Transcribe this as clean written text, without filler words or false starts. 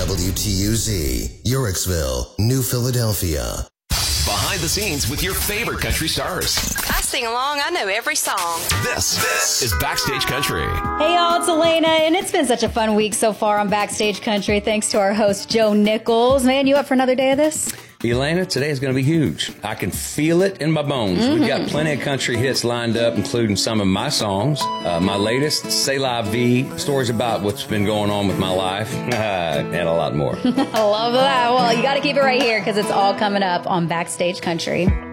WTUZ, Yorksville, New Philadelphia. Behind the scenes with your favorite country stars. I sing along. I know every song. This is Backstage Country. Hey, y'all, it's Elena, and it's been such a fun week so far on Backstage Country, thanks to our host, Joe Nichols. Man, you up for another day of this? Elena, today is going to be huge. I can feel it in my bones. We've got plenty of country hits lined up, including some of my songs. My latest, C'est La Vie, stories about what's been going on with my life, and a lot more. I love that. Well, you got to keep it right here because it's all coming up on Backstage Country.